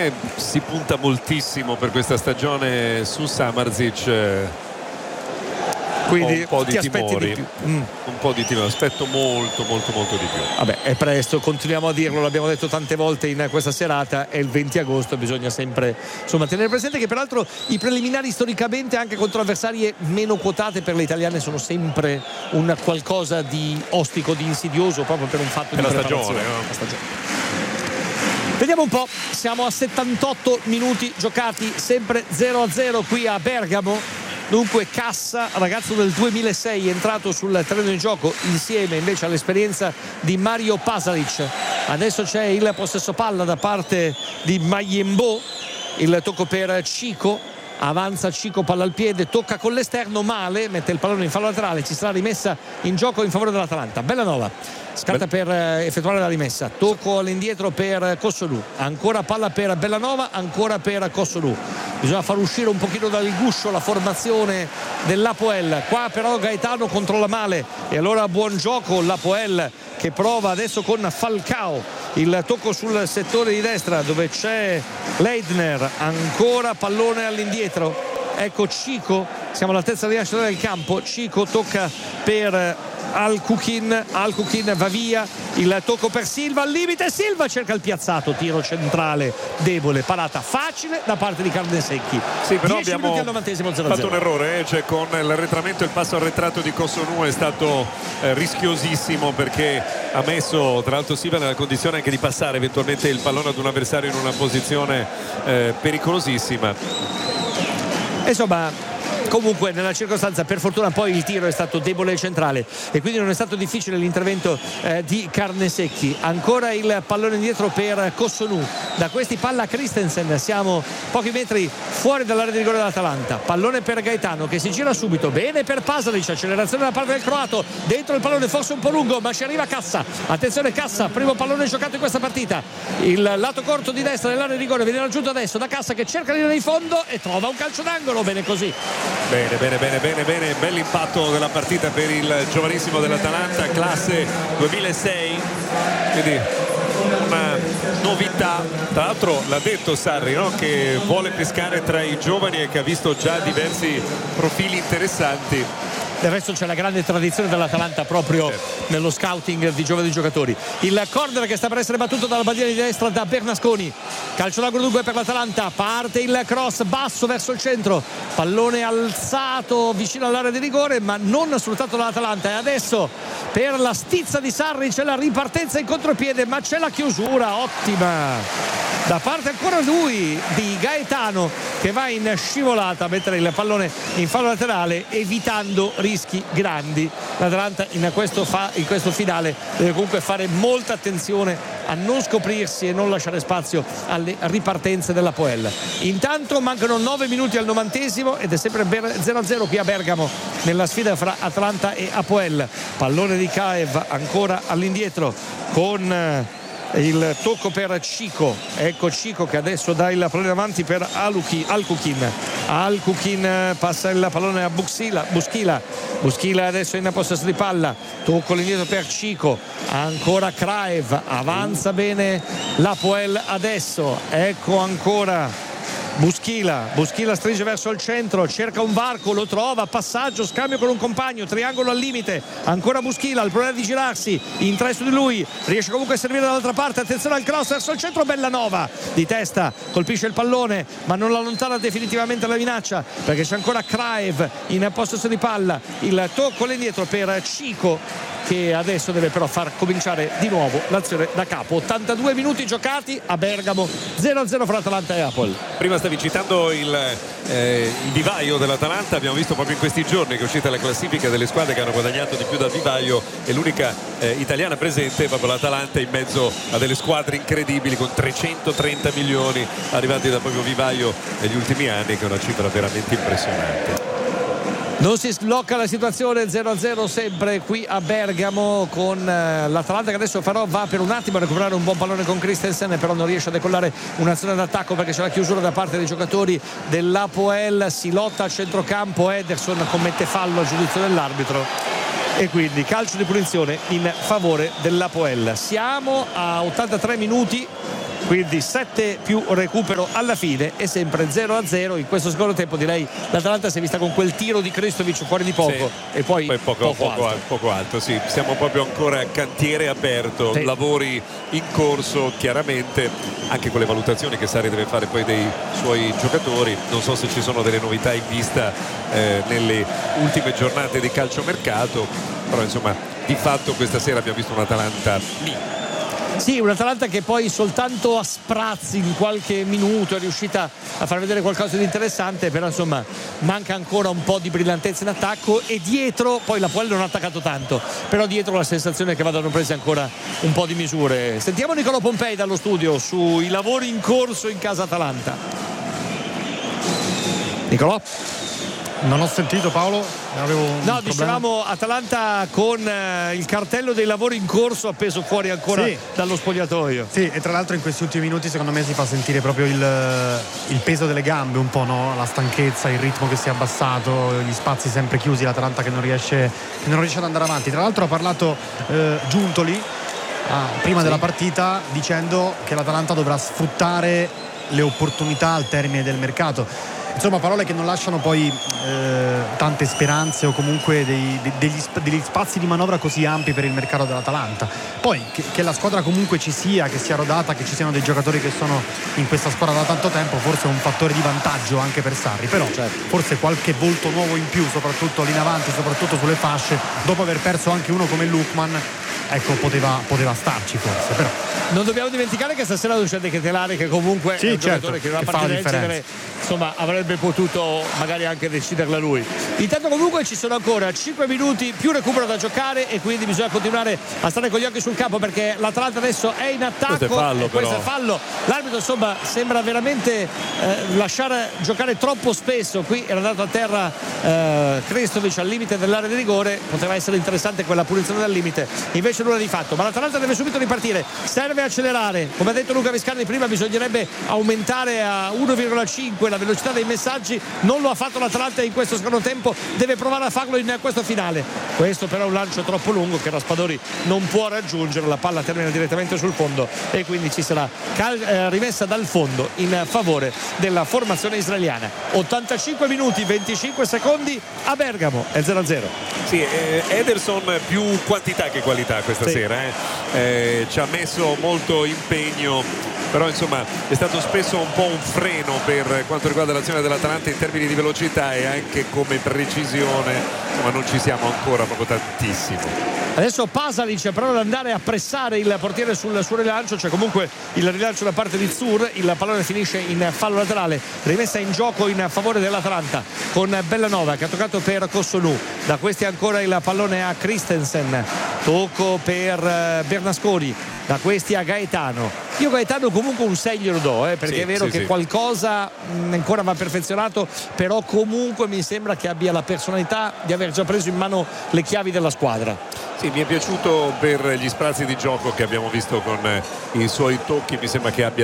siccome si punta moltissimo per questa stagione su Samardžić, quindi un po' di ti aspetti timori, di più. un po' di timore, aspetto molto di più. Vabbè, è presto, continuiamo a dirlo, l'abbiamo detto tante volte in questa serata, è il 20 agosto, bisogna sempre tenere presente che peraltro i preliminari storicamente anche contro avversarie meno quotate per le italiane sono sempre un qualcosa di ostico, di insidioso, proprio per un fatto di preparazione. La stagione. Vediamo un po', siamo a 78 minuti giocati, sempre 0-0 qui a Bergamo. Dunque Cassa, ragazzo del 2006, entrato sul terreno di gioco insieme invece all'esperienza di Mario Pasalic. Adesso c'è il possesso palla da parte di Mayembo, il tocco per Cico, avanza Cico, palla al piede, tocca con l'esterno male, mette il pallone in fallo laterale, ci sarà rimessa in gioco in favore dell'Atalanta. Bellanova scatta per effettuare la rimessa, tocco all'indietro per Kossoglou, ancora palla per Bellanova, ancora per Kossoglou. Bisogna far uscire un pochino dal guscio la formazione dell'Apoel. Qua però Gaetano controlla male e allora buon gioco l'Apoel che prova adesso con Falcao, il tocco sul settore di destra dove c'è Leitner, ancora pallone all'indietro, ecco Cico, siamo all'altezza di lasciare del campo, Cico tocca per Al-Kukin va via, il tocco per Silva al limite, Silva cerca il piazzato, tiro centrale debole, parata facile da parte di Carnesecchi. Sì, però 10 abbiamo minuti al 90esimo, 0-0. fatto un errore, cioè con l'arretramento e il passo arretrato di Kossoglou è stato rischiosissimo, perché ha messo tra l'altro Silva nella condizione anche di passare eventualmente il pallone ad un avversario in una posizione pericolosissima. Insomma, comunque nella circostanza per fortuna poi il tiro è stato debole e centrale e quindi non è stato difficile l'intervento di Carnesecchi. Ancora il pallone indietro per Kossoglou, da questi palla Christensen, siamo pochi metri fuori dall'area di rigore dell'Atalanta, pallone per Gaetano che si gira subito, bene per Pasalic, accelerazione da parte del croato, dentro il pallone forse un po' lungo ma ci arriva Cassa, attenzione Cassa, primo pallone giocato in questa partita, il lato corto di destra dell'area di rigore viene raggiunto adesso da Cassa che cerca di linea di fondo e trova un calcio d'angolo, bene così. Bene, bell'impatto della partita per il giovanissimo dell'Atalanta, classe 2006, quindi una novità. Tra l'altro l'ha detto Sarri, no? Che vuole pescare tra i giovani e che ha visto già diversi profili interessanti. Del resto c'è la grande tradizione dell'Atalanta proprio nello scouting di giovani giocatori. Il corner che sta per essere battuto dalla bandiera di destra da Bernasconi, calcio d'angolo dunque per l'Atalanta, parte il cross basso verso il centro, pallone alzato vicino all'area di rigore ma non sfruttato dall'Atalanta, e adesso per la stizza di Sarri c'è la ripartenza in contropiede ma c'è la chiusura ottima da parte ancora lui di Gaetano che va in scivolata a mettere il pallone in fallo laterale evitando rischi grandi. L'Atalanta in questo finale deve comunque fare molta attenzione a non scoprirsi e non lasciare spazio alle ripartenze dell'Apoel. Intanto mancano 9 minuti al 90esimo ed è sempre 0-0 qui a Bergamo nella sfida fra Atalanta e Apoel. Pallone di Kaev ancora all'indietro con il tocco per Cico, ecco Cico che adesso dà il pallone avanti per Al-Kukin passa il pallone a Buschila adesso in possesso di palla, tocco all'indietro per Cico, ancora Kraev, avanza bene l'Apoel adesso, ecco ancora Buschila stringe verso il centro, cerca un varco, lo trova, passaggio, scambio con un compagno, triangolo al limite, ancora Buschila, il problema di girarsi in tre su di lui, riesce comunque a servire dall'altra parte, attenzione al cross verso il centro, Bellanova di testa, colpisce il pallone ma non allontana definitivamente la minaccia perché c'è ancora Kraev in possesso di palla, il tocco all'indietro per Cico che adesso deve però far cominciare di nuovo l'azione da capo. 82 minuti giocati a Bergamo, 0-0 fra Atalanta e Apoel. Prima stavi citando il vivaio dell'Atalanta, abbiamo visto proprio in questi giorni che è uscita la classifica delle squadre che hanno guadagnato di più dal vivaio e l'unica italiana presente è proprio l'Atalanta in mezzo a delle squadre incredibili con 330 milioni arrivati dal proprio vivaio negli ultimi anni, che è una cifra veramente impressionante. Non si sblocca la situazione, 0-0 sempre qui a Bergamo con l'Atalanta che adesso però va per un attimo a recuperare un buon pallone con Christensen, però non riesce a decollare un'azione d'attacco perché c'è la chiusura da parte dei giocatori dell'Apoel, si lotta a centrocampo, Ederson commette fallo a giudizio dell'arbitro e quindi calcio di punizione in favore dell'Apoel. Siamo a 83 minuti quindi 7 più recupero alla fine e sempre 0-0 in questo secondo tempo. Direi l'Atalanta si è vista con quel tiro di Kristovic fuori di poco, sì, e poi poco alto, sì. Siamo proprio ancora cantiere aperto, sì, lavori in corso chiaramente, anche con le valutazioni che Sarri deve fare poi dei suoi giocatori. Non so se ci sono delle novità in vista nelle ultime giornate di calciomercato, però insomma di fatto questa sera abbiamo visto un'Atalanta Sì, un'Atalanta che poi soltanto a sprazzi in qualche minuto è riuscita a far vedere qualcosa di interessante, però insomma manca ancora un po' di brillantezza in attacco, e dietro poi la Puel non ha attaccato tanto, però dietro la sensazione è che vadano prese ancora un po' di misure. Sentiamo Nicolò Pompei dallo studio sui lavori in corso in casa Atalanta. Nicolò? Non ho sentito, Paolo. No, dicevamo Atalanta con il cartello dei lavori in corso appeso fuori ancora, sì, dallo spogliatoio. Sì, e tra l'altro in questi ultimi minuti secondo me si fa sentire proprio il peso delle gambe un po', no? La stanchezza, il ritmo che si è abbassato, gli spazi sempre chiusi, l'Atalanta che non riesce ad andare avanti. Tra l'altro ha parlato Giuntoli prima, sì, della partita, dicendo che l'Atalanta dovrà sfruttare le opportunità al termine del mercato. Insomma, parole che non lasciano poi tante speranze o comunque degli spazi di manovra così ampi per il mercato dell'Atalanta. Poi che la squadra comunque ci sia, che sia rodata, che ci siano dei giocatori che sono in questa squadra da tanto tempo, forse è un fattore di vantaggio anche per Sarri, però certo, forse qualche volto nuovo in più, soprattutto lì in avanti, soprattutto sulle fasce, dopo aver perso anche uno come Lookman, ecco, poteva starci forse. Però non dobbiamo dimenticare che stasera non c'è De Ketelare, che comunque sì, è un certo, giocatore che in una partita del genere insomma avrebbe potuto magari anche deciderla lui. Intanto comunque ci sono ancora 5 minuti più recupero da giocare, e quindi bisogna continuare a stare con gli occhi sul campo, perché l'Atalanta adesso è in attacco. Questo è fallo. L'arbitro insomma sembra veramente lasciare giocare troppo spesso. Qui era andato a terra Kristovic al limite dell'area di rigore, poteva essere interessante quella punizione dal limite, invece nulla di fatto. Ma l'Atalanta deve subito ripartire, serve accelerare, come ha detto Luca Viscardi prima, bisognerebbe aumentare a 1,5 la velocità dei messaggi. Non lo ha fatto l'Atalanta in questo secondo tempo, deve provare a farlo in questo finale. Questo però è un lancio troppo lungo che Raspadori non può raggiungere, la palla termina direttamente sul fondo e quindi ci sarà rimessa dal fondo in favore della formazione israeliana. 85 minuti 25 secondi a Bergamo, è 0-0. Sì, Ederson più quantità che qualità questa sera, ci ha messo molto impegno, però insomma è stato spesso un po' un freno per quanto riguarda l'azione dell'Atalanta in termini di velocità e anche come precisione, insomma non ci siamo ancora proprio tantissimo. Adesso Pasalic prova ad andare a pressare il portiere sul suo rilancio, c'è comunque il rilancio da parte di Zur, il pallone finisce in fallo laterale, rimessa in gioco in favore dell'Atalanta con Bellanova che ha toccato per Cossonu, da questi ancora il pallone a Christensen, tocco per Bernasconi, da questi a Gaetano. Io Gaetano comunque un 6 glielo do, perché sì, è vero che qualcosa ancora va perfezionato, però comunque mi sembra che abbia la personalità di aver già preso in mano le chiavi della squadra. Sì, mi è piaciuto per gli sprazzi di gioco che abbiamo visto con i suoi tocchi, mi sembra che abbia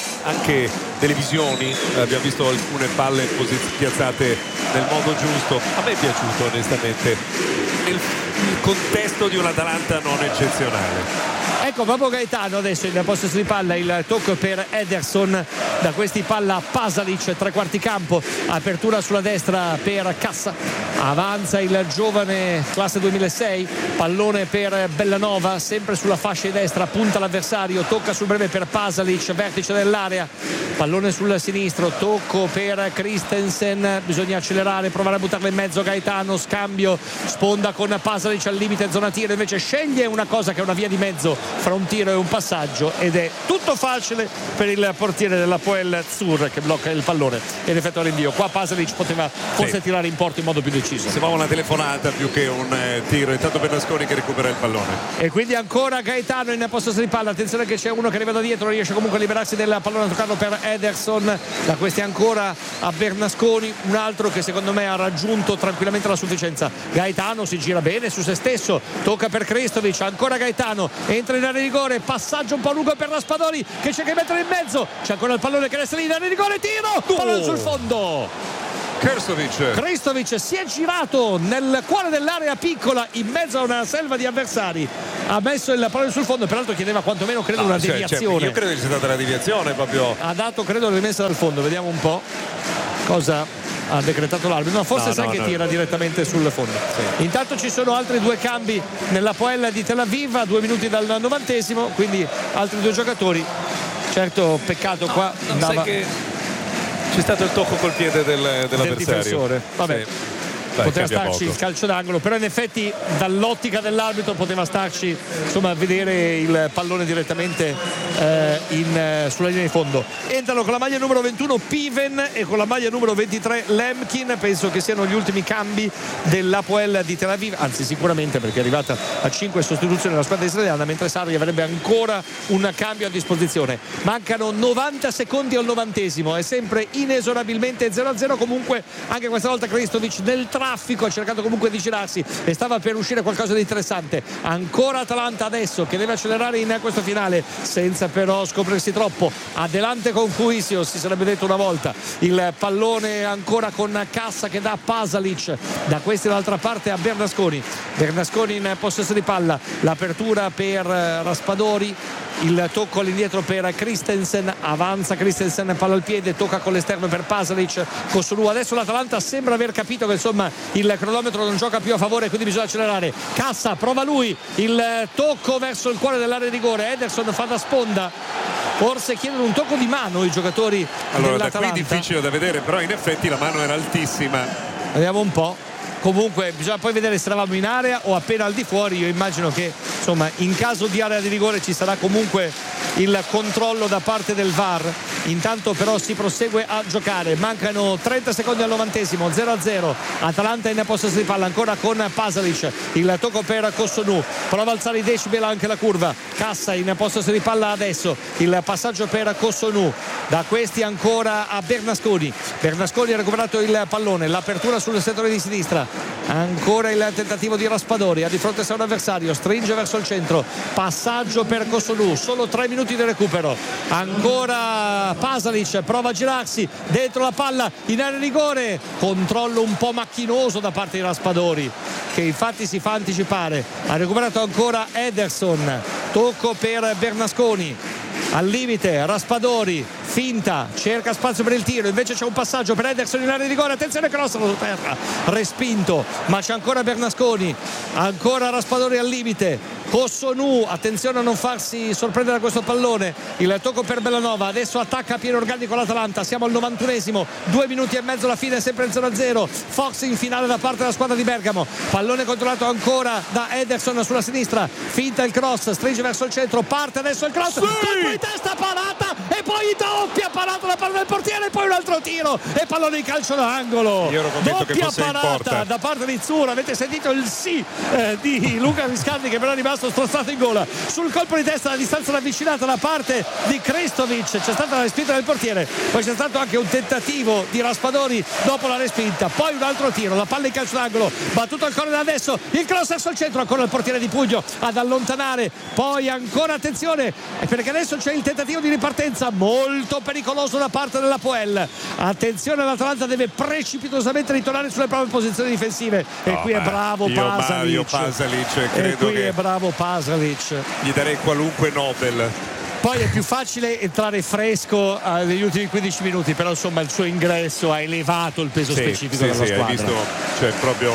anche delle visioni, abbiamo visto alcune palle piazzate nel modo giusto. A me è piaciuto onestamente nel contesto di un'Atalanta non eccezionale. Ecco proprio Gaetano adesso in possesso di palla, il tocco per Ederson, da questi palla a Pasalic, tre quarti campo, apertura sulla destra per Cassa, avanza il giovane classe 2006, pallone per Bellanova sempre sulla fascia di destra, punta l'avversario, tocca sul breve per Pasalic, vertice dell'area, pallone sul sinistro, tocco per Christensen, bisogna accelerare, provare a buttarla in mezzo Gaetano, scambio, sponda con Pasalic al limite zona tiro, invece sceglie una cosa che è una via di mezzo fra un tiro e un passaggio ed è tutto facile per il portiere della Poel Zur che blocca il pallone e l'effetto rinvio. Qua Pasalic poteva forse tirare in porta in modo più deciso. Sembrava una telefonata più che un tiro. Intanto Bernasconi che recupera il pallone e quindi ancora Gaetano in possesso di palla, attenzione che c'è uno che arriva da dietro, riesce comunque a liberarsi del pallone, a toccarlo per Ederson, da questi ancora a Bernasconi, un altro che secondo me ha raggiunto tranquillamente la sufficienza. Gaetano si gira bene su se stesso, tocca per Kristovic, ancora Gaetano, entra in area di rigore, passaggio un po' lungo per Raspadori che c'è che mettere in mezzo, c'è ancora il pallone che resta lì in area di rigore, tiro, pallone sul fondo. Kristovic si è girato nel cuore dell'area piccola in mezzo a una selva di avversari, ha messo il pallone sul fondo, peraltro chiedeva quantomeno credo una deviazione. Io credo che sia stata una deviazione proprio. Ha dato credo la rimessa dal fondo, vediamo un po' cosa ha decretato l'arbitro. Forse tira direttamente sul fondo. Sì. Intanto ci sono altri 2 cambi nella Poel di Tel Aviv a 2 minuti dal 90°, quindi altri 2 giocatori. Certo, peccato qua sai che c'è stato il tocco col piede dell'avversario. Difensore. Vabbè. Sì. Poteva starci il calcio d'angolo, però in effetti dall'ottica dell'arbitro poteva starci insomma a vedere il pallone direttamente sulla linea di fondo. Entrano con la maglia numero 21 Piven e con la maglia numero 23 Lemkin. Penso che siano gli ultimi cambi dell'Hapoel di Tel Aviv, anzi sicuramente, perché è arrivata a 5 sostituzioni la squadra israeliana, mentre Sarri avrebbe ancora un cambio a disposizione. Mancano 90 secondi al 90°, è sempre inesorabilmente 0-0. Comunque anche questa volta Kristovic nel traffico ha cercato comunque di girarsi e stava per uscire qualcosa di interessante. Ancora Atalanta adesso che deve accelerare in questo finale senza però scoprirsi troppo. Adelante con Cuisio, si sarebbe detto una volta. Il pallone ancora con Cassa che dà a Pasalic, da questi dall'altra parte a Bernasconi in possesso di palla, l'apertura per Raspadori, il tocco all'indietro per Christensen, avanza Christensen, palla al piede, tocca con l'esterno per Pasalic, Kosunu. Adesso l'Atalanta sembra aver capito che insomma il cronometro non gioca più a favore, quindi bisogna accelerare. Cassa prova lui il tocco verso il cuore dell'area di rigore, Ederson fa da sponda, forse chiedono un tocco di mano i giocatori dell'Atalanta. Da qui difficile da vedere, però in effetti la mano era altissima. Vediamo un po'. Comunque bisogna poi vedere se eravamo in area o appena al di fuori. Io immagino che insomma in caso di area di rigore ci sarà comunque il controllo da parte del VAR. Intanto però si prosegue a giocare, mancano 30 secondi al 90°, 0-0. Atalanta in possesso di palla ancora con Pasalic, il tocco per Kosunu, prova a alzare i decibel anche la curva. Cassa in possesso di palla adesso, il passaggio per Kosunu, da questi ancora a Bernasconi ha recuperato il pallone, l'apertura sul settore di sinistra, ancora il tentativo di Raspadori, ha di fronte a un avversario, stringe verso il centro, passaggio per Kosunu, solo 3 minuti di recupero, ancora Pasalic prova a girarsi dentro la palla in area di rigore, controllo un po' macchinoso da parte di Raspadori che infatti si fa anticipare. Ha recuperato ancora Ederson, tocco per Bernasconi, al limite Raspadori, finta, cerca spazio per il tiro, invece c'è un passaggio per Ederson in area di rigore, attenzione, cross da terra, respinto, ma c'è ancora Bernasconi, ancora Raspadori al limite, Kosunu, attenzione a non farsi sorprendere da questo pallone, il tocco per Bellanova, adesso attacca a pieno organico l'Atalanta, siamo al 91°, 2 minuti e mezzo alla fine, sempre 0-0. Fox in finale da parte della squadra di Bergamo, pallone controllato ancora da Ederson sulla sinistra, finta il cross, stringe verso il centro, parte adesso il cross, colpo di testa, parata e poi doppia parata da parte del portiere e poi un altro tiro e pallone di calcio d'angolo. Io ero convinto doppia che fosse parata da parte di Zura, avete sentito il sì di Luca Viscardi che però è rimasto strozzato in gola sul colpo di testa, la distanza ravvicinata da parte di Kristovic, c'è stata la respinta del portiere, poi c'è stato anche un tentativo di Raspadori dopo la respinta, poi un altro tiro, la palla in calcio d'angolo, battuto al corner adesso, il cross verso il centro, ancora il portiere di Pugno ad allontanare, poi ancora attenzione perché adesso c'è il tentativo di ripartenza molto pericoloso da parte della Poel, attenzione, l'Atalanta deve precipitosamente ritornare sulle proprie posizioni difensive e qui è bravo Pasalic, credo e qui che è bravo Pasalic, gli darei qualunque Nobel. poi è più facile entrare fresco negli ultimi 15 minuti, però insomma il suo ingresso ha elevato il peso specifico della squadra. Hai visto, cioè proprio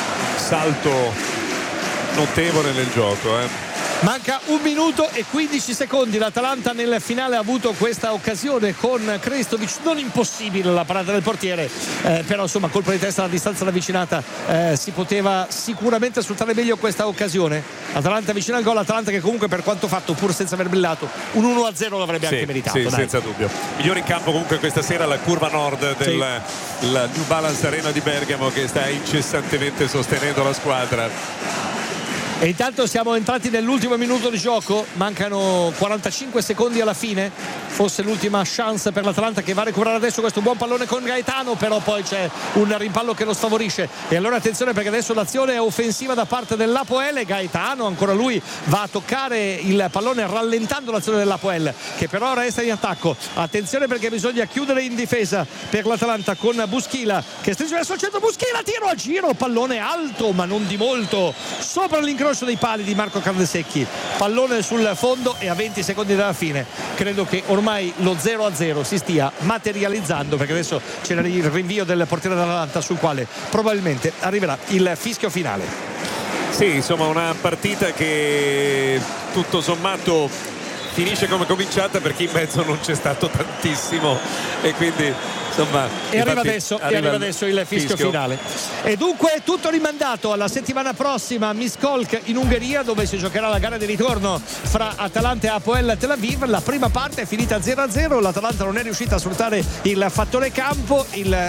salto notevole nel gioco. Manca 1 minuto e 15 secondi. L'Atalanta nel finale ha avuto questa occasione con Kristovic, non impossibile la parata del portiere, però insomma colpo di testa alla distanza ravvicinata, si poteva sicuramente sfruttare meglio questa occasione. Atalanta vicino al gol, Atalanta che comunque per quanto fatto pur senza aver brillato un 1-0 l'avrebbe anche meritato. Sì, senza dubbio. Migliore in campo comunque questa sera la curva nord del la New Balance Arena di Bergamo che sta incessantemente sostenendo la squadra. E intanto siamo entrati nell'ultimo minuto di gioco, mancano 45 secondi alla fine, forse l'ultima chance per l'Atalanta, che va a recuperare adesso questo buon pallone con Gaetano, però poi c'è un rimpallo che lo sfavorisce. E allora attenzione, perché adesso l'azione è offensiva da parte dell'Apoel. Gaetano, ancora lui, va a toccare il pallone rallentando l'azione dell'Apoel, che però resta in attacco. Attenzione, perché bisogna chiudere in difesa per l'Atalanta con Buschila che stringe verso il centro. Buschila, tiro a giro, pallone alto ma non di molto, sopra l'incrocio dei pali di Marco Cardesecchi, pallone sul fondo. E a 20 secondi dalla fine credo che ormai lo 0-0 si stia materializzando, perché adesso c'è il rinvio del portiere dell'Atalanta, sul quale probabilmente arriverà il fischio finale. Sì, insomma, una partita che tutto sommato finisce come è cominciata, perché in mezzo non c'è stato tantissimo, e quindi insomma, e arriva adesso il fischio finale. E dunque tutto rimandato alla settimana prossima a Miskolc in Ungheria, dove si giocherà la gara di ritorno fra Atalanta e Hapoel Tel Aviv. La prima parte è finita 0-0, l'Atalanta non è riuscita a sfruttare il fattore campo,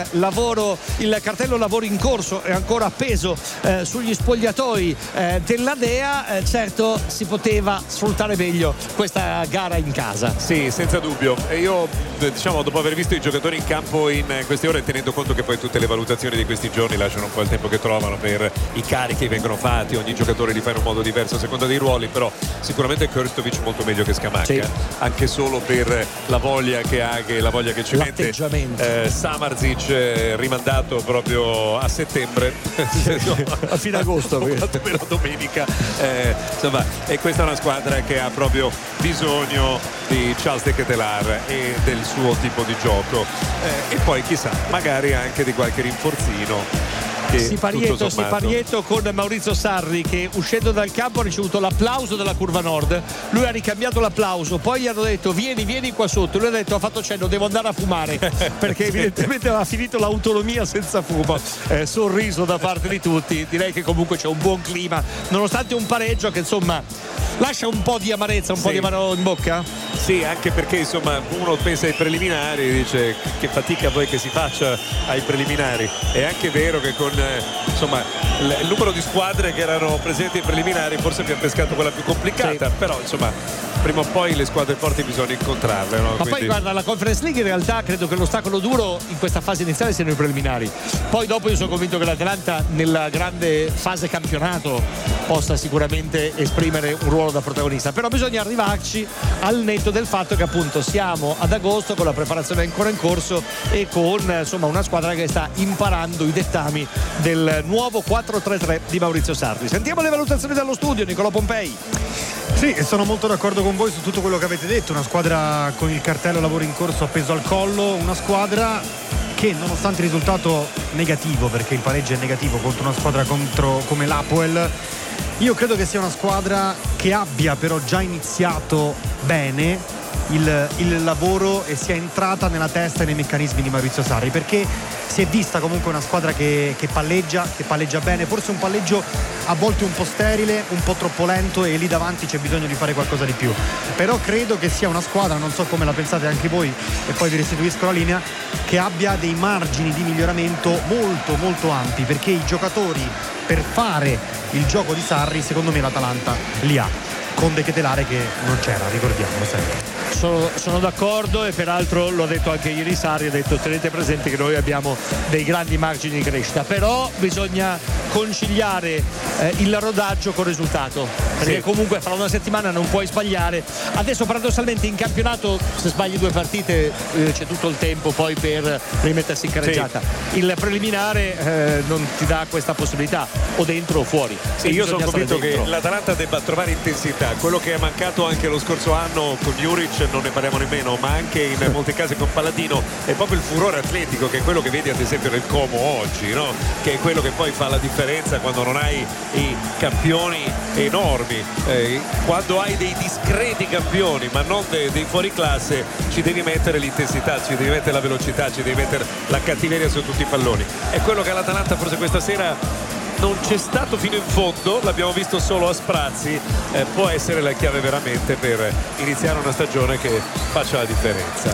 il cartello lavoro in corso è ancora appeso sugli spogliatoi della Dea. Certo, si poteva sfruttare meglio questa gara in casa. Sì, senza dubbio. E io, diciamo, dopo aver visto i giocatori in campo in queste ore, tenendo conto che poi tutte le valutazioni di questi giorni lasciano un po' il tempo che trovano per i carichi che vengono fatti, ogni giocatore li fa in un modo diverso a seconda dei ruoli, però sicuramente Krstovic molto meglio che Scamacca, sì, anche solo per la voglia che ha, la voglia che ci mette. Samardzic rimandato proprio a settembre a fine agosto, per la domenica, insomma, e questa è una squadra che ha proprio bisogno di Charles de Ketelaere e del suo tipo di gioco, e poi chissà, magari anche di qualche rinforzino. Siparietto con Maurizio Sarri, che uscendo dal campo ha ricevuto l'applauso della curva nord. Lui ha ricambiato l'applauso, poi gli hanno detto vieni qua sotto, lui ha detto, ha fatto cenno, devo andare a fumare perché evidentemente aveva finito l'autonomia senza fumo. Sorriso da parte di tutti. Direi che comunque c'è un buon clima, nonostante un pareggio che insomma lascia un po' di amarezza, un po' di amaro in bocca. Sì, anche perché insomma uno pensa ai preliminari, dice che fatica poi che si faccia ai preliminari. È anche vero che con insomma il numero di squadre che erano presenti ai preliminari forse abbiamo pescato quella più complicata, sì, però insomma prima o poi le squadre forti bisogna incontrarle, no? Ma quindi... poi guarda, la Conference League in realtà credo che l'ostacolo duro in questa fase iniziale siano i preliminari, poi dopo io sono convinto che l'Atalanta nella grande fase campionato possa sicuramente esprimere un ruolo da protagonista, però bisogna arrivarci al netto del fatto che appunto siamo ad agosto con la preparazione ancora in corso e con insomma una squadra che sta imparando i dettami del nuovo 4-3-3 di Maurizio Sarri. Sentiamo le valutazioni dallo studio, Nicolò Pompei. Sì, sono molto d'accordo con voi su tutto quello che avete detto. Una squadra con il cartello lavoro in corso appeso al collo, una squadra che nonostante il risultato negativo, perché il pareggio è negativo contro una squadra come l'Hapoel, io credo che sia una squadra che abbia però già iniziato bene il lavoro e sia entrata nella testa e nei meccanismi di Maurizio Sarri, perché si è vista comunque una squadra che palleggia bene, forse un palleggio a volte un po' sterile, un po' troppo lento, e lì davanti c'è bisogno di fare qualcosa di più. Però credo che sia una squadra, non so come la pensate anche voi e poi vi restituisco la linea, che abbia dei margini di miglioramento molto molto ampi, perché i giocatori per fare il gioco di Sarri secondo me l'Atalanta li ha, con De Ketelaere che non c'era, ricordiamolo sempre. Sono d'accordo, e peraltro l'ho detto anche ieri Sarri, ha detto tenete presente che noi abbiamo dei grandi margini di crescita, però bisogna conciliare il rodaggio col risultato, perché comunque fra una settimana non puoi sbagliare. Adesso paradossalmente in campionato se sbagli 2 partite c'è tutto il tempo poi per rimettersi in carreggiata, il preliminare non ti dà questa possibilità, o dentro o fuori. Sì, io sono convinto che l'Atalanta debba trovare intensità, quello che è mancato anche lo scorso anno con Juric non ne parliamo nemmeno, ma anche in molti casi con Palladino, è proprio il furore atletico, che è quello che vedi ad esempio nel Como oggi, no? Che è quello che poi fa la differenza quando non hai i campioni enormi, quando hai dei discreti campioni ma non dei fuoriclasse, ci devi mettere l'intensità, ci devi mettere la velocità, ci devi mettere la cattiveria su tutti i palloni. È quello che l'Atalanta forse questa sera non c'è stato fino in fondo, l'abbiamo visto solo a sprazzi, può essere la chiave veramente per iniziare una stagione che faccia la differenza.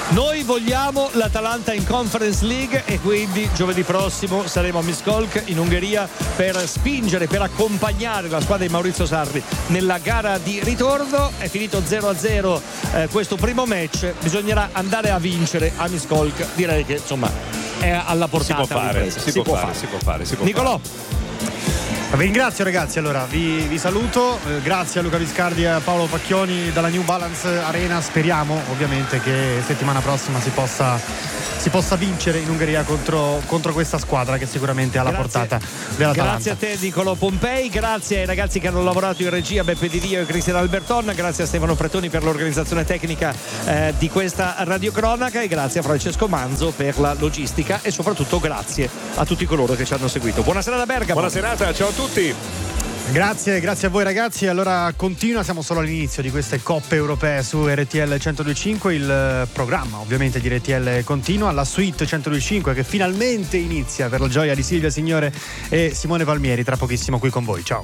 Noi vogliamo l'Atalanta in Conference League e quindi giovedì prossimo saremo a Miskolc in Ungheria per spingere, per accompagnare la squadra di Maurizio Sarri nella gara di ritorno. È finito 0-0 questo primo match, bisognerà andare a vincere a Miskolc. Direi che insomma è alla portata. Si può fare. Nicolò. Vi ringrazio ragazzi, allora vi saluto, grazie a Luca Viscardi e a Paolo Pacchioni dalla New Balance Arena. Speriamo ovviamente che settimana prossima si possa vincere in Ungheria contro questa squadra che sicuramente è alla portata dell'Atalanta. Grazie a te Nicolò Pompei, grazie ai ragazzi che hanno lavorato in regia, Beppe Di Dio e Cristian Alberton, grazie a Stefano Pretoni per l'organizzazione tecnica di questa radiocronaca e grazie a Francesco Manzo per la logistica e soprattutto grazie a tutti coloro che ci hanno seguito. Buona serata da Bergamo. Buona serata, ciao a tutti. Grazie a voi ragazzi. Allora continua, siamo solo all'inizio di queste coppe europee su RTL 102.5. Il programma ovviamente di RTL continua, la suite 102.5 che finalmente inizia per la gioia di Silvia Signore e Simone Palmieri tra pochissimo qui con voi. Ciao.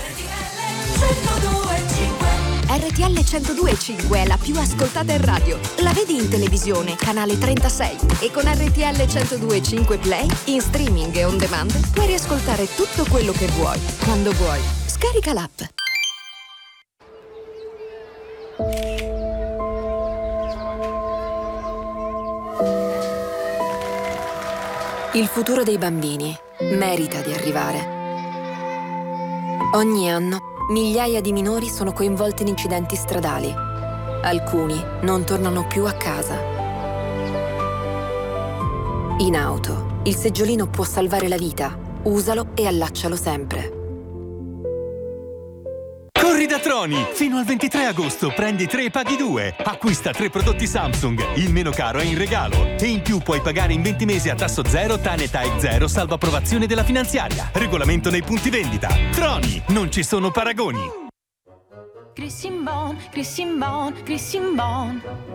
RTL 102.5 è la più ascoltata in radio. La vedi in televisione, canale 36. E con RTL 102.5 Play, in streaming e on demand, puoi riascoltare tutto quello che vuoi, quando vuoi. Scarica l'app. Il futuro dei bambini merita di arrivare. Ogni anno migliaia di minori sono coinvolti in incidenti stradali. Alcuni non tornano più a casa. In auto, il seggiolino può salvare la vita. Usalo e allaccialo sempre. Corri da Troni! Fino al 23 agosto prendi 3 e paghi 2. Acquista 3 prodotti Samsung, il meno caro è in regalo. E in più puoi pagare in 20 mesi a tasso zero, TAN e TAEC zero, salvo approvazione della finanziaria. Regolamento nei punti vendita. Troni, non ci sono paragoni. Christian Bon, Christian Bon, Christian Bon.